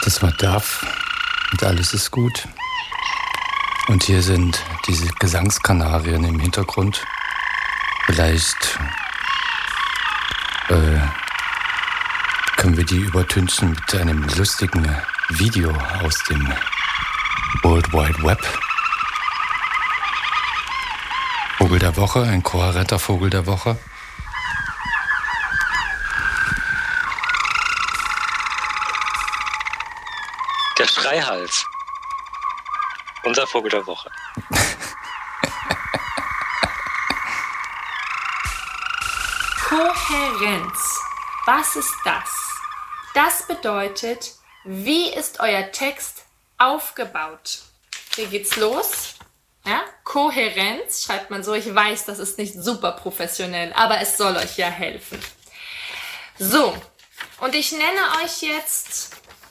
Das war Duff und alles ist gut. Und hier sind diese Gesangskanarien im Hintergrund. Vielleicht können wir die übertünchen mit einem lustigen Video aus dem World Wide Web. Vogel der Woche, ein kohärenter Vogel der Woche. Der Schreihals. Unser Vogel der Woche. Kohärenz. Was ist das? Das bedeutet, wie ist euer Text aufgebaut? Hier geht's los. Ja? Kohärenz schreibt man so. Ich weiß, das ist nicht super professionell, aber es soll euch ja helfen. So, und ich nenne euch jetzt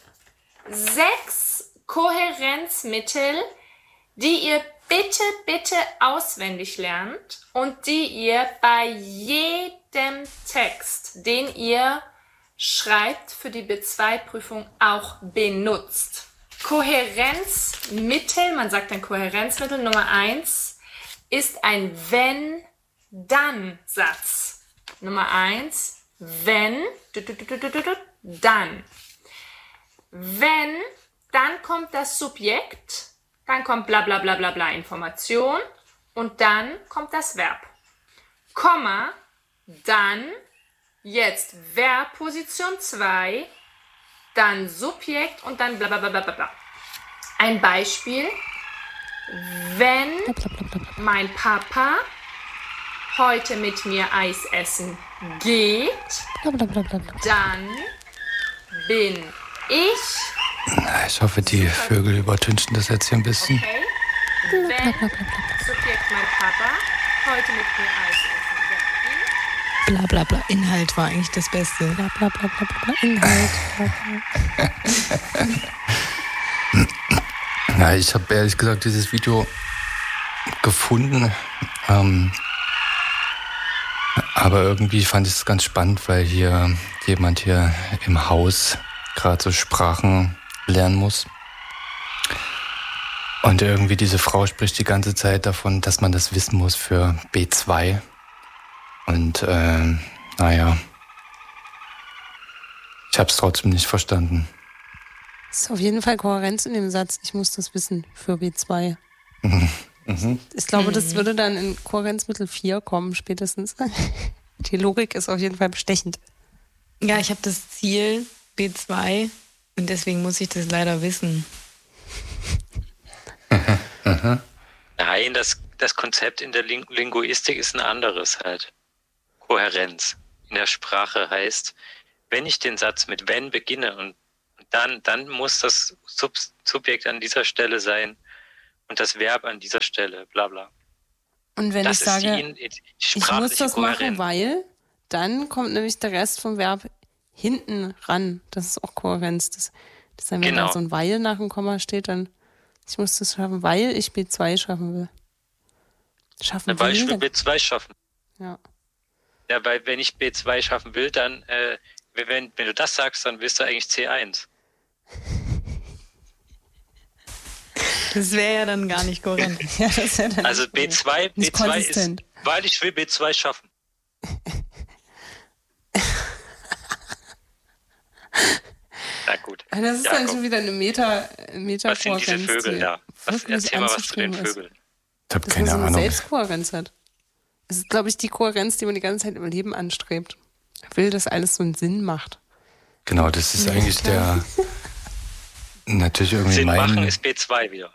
6 Kohärenzmittel, die ihr bitte auswendig lernt und die ihr bei jedem Text, den ihr schreibt, für die B2-Prüfung auch benutzt. Kohärenzmittel, man sagt ein Kohärenzmittel Nummer 1, ist ein Wenn-Dann-Satz. Nummer 1, wenn, dann. Wenn, dann kommt das Subjekt, dann kommt bla bla bla bla bla Information und dann kommt das Verb. Komma, dann, jetzt Verb, Position 2, dann Subjekt und dann bla bla bla bla bla. Ein Beispiel, wenn mein Papa heute mit mir Eis essen geht, dann bin ich... Ich hoffe, die Vögel übertünchen das jetzt hier ein bisschen. Okay. Wenn Subjekt mein Papa heute mit mir Eis essen geht. Bla bla bla. Inhalt war eigentlich das Beste. Bla bla bla bla bla. Inhalt. Na, ich habe ehrlich gesagt dieses Video gefunden. Aber irgendwie fand ich es ganz spannend, weil hier jemand hier im Haus gerade so Sprachen lernen muss. Und irgendwie diese Frau spricht die ganze Zeit davon, dass man das wissen muss für B2. Und naja, ich habe es trotzdem nicht verstanden. Es ist auf jeden Fall Kohärenz in dem Satz, ich muss das wissen für B2. Ich glaube, das würde dann in Kohärenzmittel 4 kommen, spätestens. Die Logik ist auf jeden Fall bestechend. Ja, ich habe das Ziel B2 und deswegen muss ich das leider wissen. Nein, das Konzept in der Linguistik ist ein anderes halt. Kohärenz in der Sprache heißt, wenn ich den Satz mit wenn beginne und dann muss das Subjekt an dieser Stelle sein und das Verb an dieser Stelle, bla bla. Und wenn das ich sage, ich muss das machen, weil, dann kommt nämlich der Rest vom Verb hinten ran. Das ist auch Kohärenz. Das dann, wenn da so ein Weil nach dem Komma steht, dann ich muss das schaffen, weil ich B2 schaffen will. Weil ich will B2 schaffen. Ja. Ja, weil wenn ich B2 schaffen will, dann, wenn du das sagst, dann willst du eigentlich C1. Das wäre ja dann gar nicht kohärent. Ja, das dann also B2 ist, weil ich will B2 schaffen. Na gut. Das ist dann schon wieder eine Meta was sind diese Vögel da? Erzähl mal was zu den Vögeln. Ich habe keine Ahnung. Dass man so eine Selbstkohärenz hat. Das ist, glaube ich, die Kohärenz, die man die ganze Zeit im Leben anstrebt. Man will, dass alles so einen Sinn macht. Genau, das ist eigentlich der... Natürlich irgendwie Sinn machen ist B2 wieder.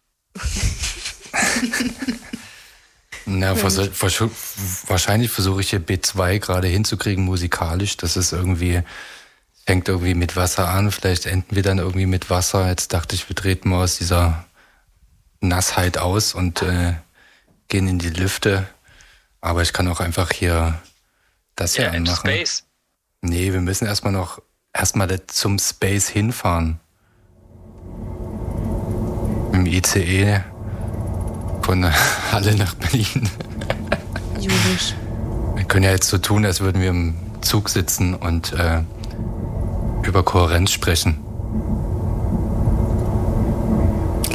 Na, wahrscheinlich versuche ich hier B2 gerade hinzukriegen musikalisch. Das ist irgendwie... Fängt irgendwie mit Wasser an, vielleicht enden wir dann irgendwie mit Wasser. Jetzt dachte ich, wir treten mal aus dieser Nassheit aus und gehen in die Lüfte. Aber ich kann auch einfach hier das hier anmachen. Space. Nee, wir müssen erstmal zum Space hinfahren. Mit dem ICE von Halle nach Berlin. Julisch. Wir können ja jetzt so tun, als würden wir im Zug sitzen und über Kohärenz sprechen.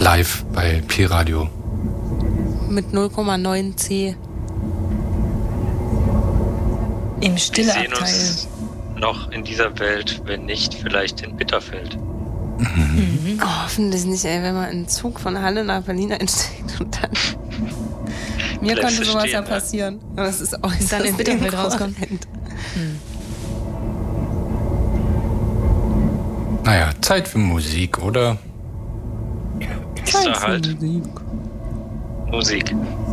live bei Pi-Radio. Mit 0,9 C. Im stille Wir sehen Abteil. uns noch in dieser Welt, wenn nicht, vielleicht in Bitterfeld. Oh, hoffentlich nicht, ey, wenn man in einen Zug von Halle nach Berlin einsteigt und dann... Mir Bleibst könnte du sowas stehen, ja ne? passieren. Aber es ist auch Und dann in Bitterfeld rauskommt. Naja, Zeit für Musik, oder? Ist da halt Musik.